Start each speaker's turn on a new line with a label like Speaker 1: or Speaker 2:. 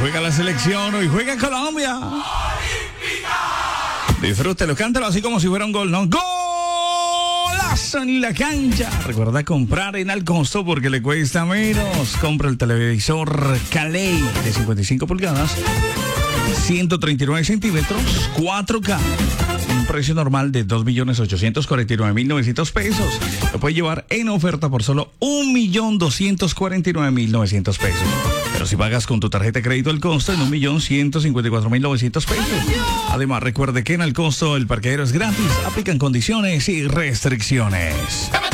Speaker 1: juega la selección, hoy juega Colombia. Disfrútelo, cántalo así como si fuera un gol, ¿no? ¡Golazo en la cancha! Recuerda comprar en Al Costo porque le cuesta menos. Compra el televisor Caley de 55 pulgadas, 139 centímetros, 4K. Un precio normal de 2.849.900 pesos. Lo puede llevar en oferta por solo 1.249.900 pesos. Pero si pagas con tu tarjeta de crédito Al Costo en 1.154.900 pesos. Además, recuerde que en Al Costo el parqueadero es gratis. Aplican condiciones y restricciones.